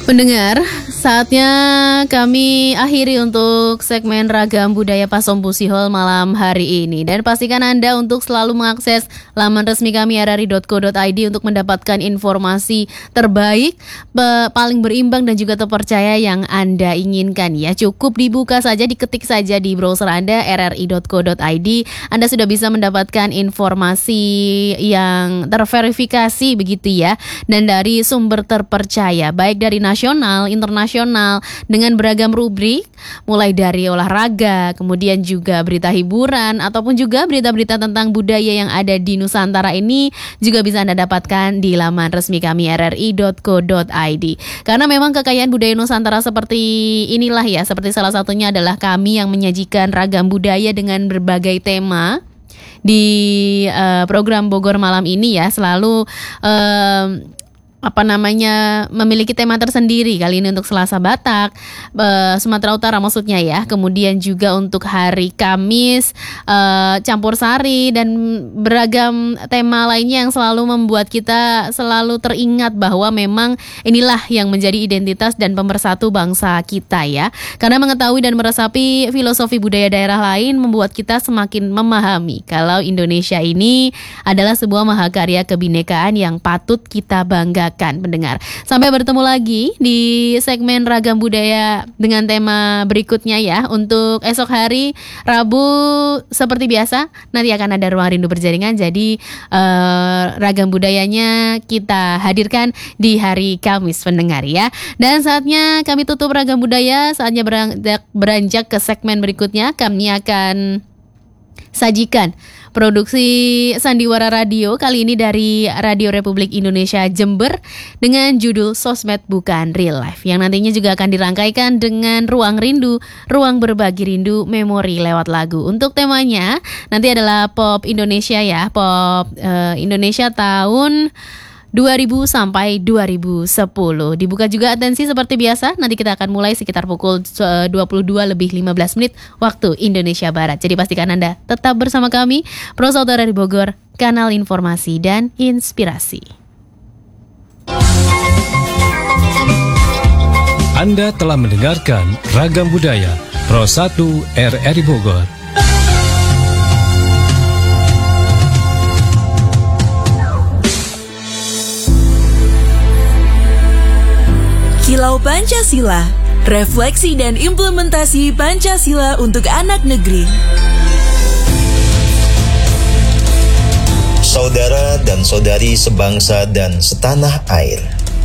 Pendengar, saatnya kami akhiri untuk segmen Ragam Budaya Pasompusi Hall malam hari ini. Dan pastikan Anda untuk selalu mengakses laman resmi kami rri.co.id untuk mendapatkan informasi terbaik, paling berimbang dan juga terpercaya yang Anda inginkan ya. Cukup dibuka saja, diketik saja di browser Anda rri.co.id. Anda sudah bisa mendapatkan informasi yang terverifikasi begitu ya, dan dari sumber terpercaya, baik dari nasional, internasional, dengan beragam rubrik, mulai dari olahraga, kemudian juga berita hiburan, ataupun juga berita-berita tentang budaya yang ada di Nusantara ini juga bisa Anda dapatkan di laman resmi kami rri.co.id. Karena memang kekayaan budaya Nusantara seperti inilah ya, seperti salah satunya adalah kami yang menyajikan ragam budaya dengan berbagai tema di program Bogor Malam ini ya, selalu memiliki tema tersendiri. Kali ini untuk Selasa Batak, Sumatera Utara maksudnya ya. Kemudian juga untuk hari Kamis, campur sari, dan beragam tema lainnya yang selalu membuat kita selalu teringat bahwa memang inilah yang menjadi identitas dan pemersatu bangsa kita ya. Karena mengetahui dan meresapi filosofi budaya daerah lain membuat kita semakin memahami kalau Indonesia ini adalah sebuah mahakarya kebinekaan yang patut kita banggakan. Pendengar, sampai bertemu lagi di segmen Ragam Budaya dengan tema berikutnya ya. Untuk esok hari Rabu seperti biasa nanti akan ada Ruang Rindu Berjaringan. Jadi ragam budayanya kita hadirkan di hari Kamis, pendengar ya. Dan saatnya kami tutup Ragam Budaya, saatnya beranjak ke segmen berikutnya. Kami akan sajikan produksi Sandiwara Radio kali ini dari Radio Republik Indonesia Jember dengan judul Sosmed Bukan Real Life, yang nantinya juga akan dirangkaikan dengan Ruang Rindu, Ruang Berbagi Rindu, Memori lewat lagu. Untuk temanya nanti adalah pop Indonesia ya, pop Indonesia tahun 2000 sampai 2010. Dibuka juga atensi seperti biasa. Nanti kita akan mulai sekitar pukul 22:15 waktu Indonesia Barat. Jadi pastikan Anda tetap bersama kami, Pro Saudara di Bogor, kanal informasi dan inspirasi. Anda telah mendengarkan Ragam Budaya Pro 1 RRI Bogor. Kilau Pancasila, refleksi dan implementasi Pancasila untuk anak negeri. Saudara dan saudari sebangsa dan setanah air,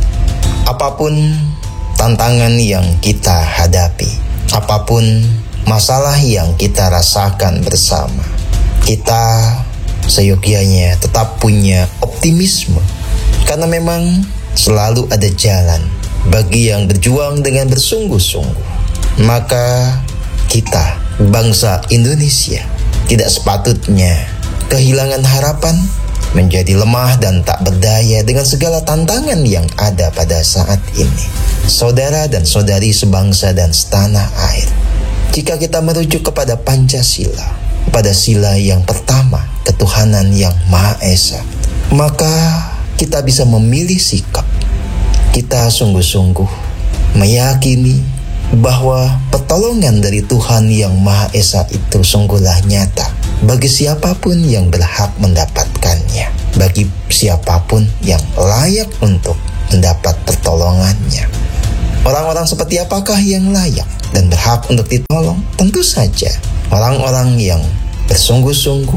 apapun tantangan yang kita hadapi, apapun masalah yang kita rasakan bersama, kita seyogyanya tetap punya optimisme, karena memang selalu ada jalan bagi yang berjuang dengan bersungguh-sungguh. Maka kita, bangsa Indonesia, tidak sepatutnya kehilangan harapan, menjadi lemah dan tak berdaya dengan segala tantangan yang ada pada saat ini. Saudara dan saudari sebangsa dan setanah air, jika kita merujuk kepada Pancasila, pada sila yang pertama, ketuhanan yang Maha Esa, maka kita bisa memilih sikap. Kita sungguh-sungguh meyakini bahwa pertolongan dari Tuhan yang Maha Esa itu sungguhlah nyata bagi siapapun yang berhak mendapatkannya, bagi siapapun yang layak untuk mendapat pertolongannya. Orang-orang seperti apakah yang layak dan berhak untuk ditolong? Tentu saja orang-orang yang bersungguh-sungguh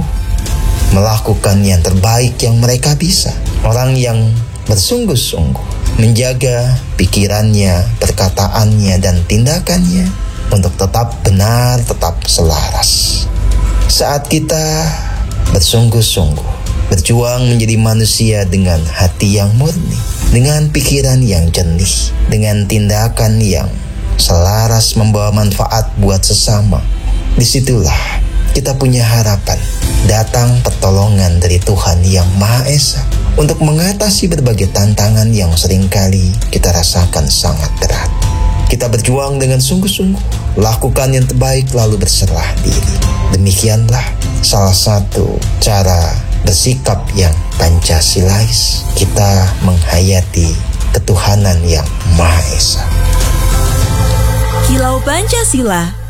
melakukan yang terbaik yang mereka bisa, orang yang bersungguh-sungguh menjaga pikirannya, perkataannya, dan tindakannya untuk tetap benar, tetap selaras. Saat kita bersungguh-sungguh berjuang menjadi manusia dengan hati yang murni, dengan pikiran yang jernih, dengan tindakan yang selaras membawa manfaat buat sesama, disitulah kita punya harapan datang pertolongan dari Tuhan yang Maha Esa untuk mengatasi berbagai tantangan yang seringkali kita rasakan sangat berat. Kita berjuang dengan sungguh-sungguh, lakukan yang terbaik lalu berserah diri. Demikianlah salah satu cara bersikap yang Pancasilais, kita menghayati ketuhanan yang Maha Esa. Kilau Pancasila,